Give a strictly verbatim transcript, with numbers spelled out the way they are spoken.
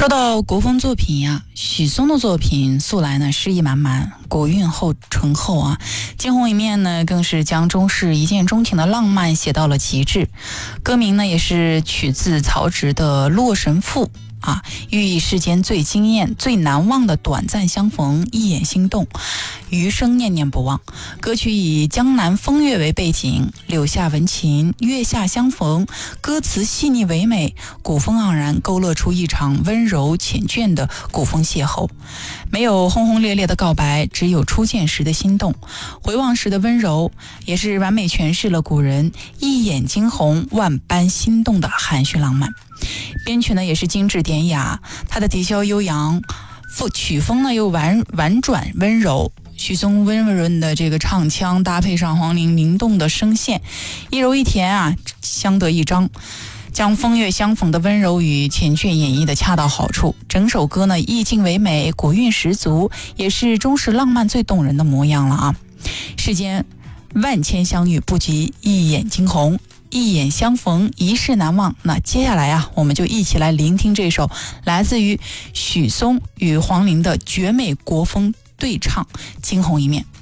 说到国风作品呀，许嵩的作品素来呢诗意满满，古韵后醇厚啊。惊鸿一面呢，更是将中式一见钟情的浪漫写到了极致。歌名呢也是取自曹植的《洛神赋》啊，寓意世间最惊艳、最难忘的短暂相逢，一眼心动，余生念念不忘。歌曲以江南风月为背景，柳下闻琴，月下相逢，歌词细腻唯美，古风盎然，勾勒出一场温柔缱绻的古风邂逅。没有轰轰烈烈的告白，只有初见时的心动，回望时的温柔，也是完美诠释了古人一眼惊鸿，万般心动的含蓄浪漫。编曲呢也是精致典雅，它的笛箫悠扬，曲风呢又婉婉转温柔。许嵩温润的这个唱腔搭配上黄龄灵动的声线，一柔一甜啊，相得益彰，将风月相逢的温柔与缱绻演绎的恰到好处。整首歌呢意境唯美，古韵十足，也是中式浪漫最动人的模样了啊！世间万千相遇，不及一眼惊鸿，一眼相逢，一世难忘。那接下来啊，我们就一起来聆听这首来自于许嵩与黄龄的绝美国风对唱《惊鸿一面》。